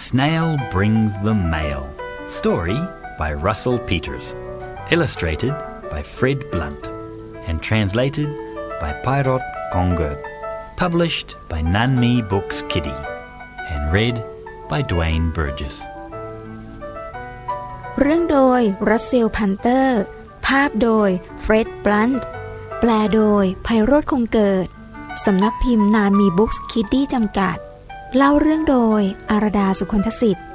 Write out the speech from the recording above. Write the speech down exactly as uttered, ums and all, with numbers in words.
Snail Brings the Mail. Story by Russell Peters. Illustrated by Fred Blunt. And translated by Pirot Conger. Published by Nanmi Books Kiddie. And read by Dwayne Burgess. เรื่องโดย Russell Peters ภาพโดย Fred Blunt แปลโดยไพโรจน์คงเกิดสำนักพิมพ์ Nanmi Books Kiddie จำกัดเล่าเรื่องโดยอารดา สุคนทสิทธิ์